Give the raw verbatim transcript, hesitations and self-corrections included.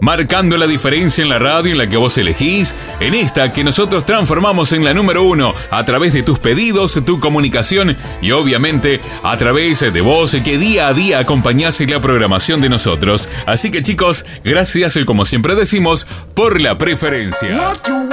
marcando la diferencia en la radio en la que vos elegís, en esta que nosotros transformamos en la número uno a través de tus pedidos, tu comunicación y obviamente a través de vos que día a día acompañás la programación de nosotros. Así que chicos, gracias como siempre decimos por la preferencia.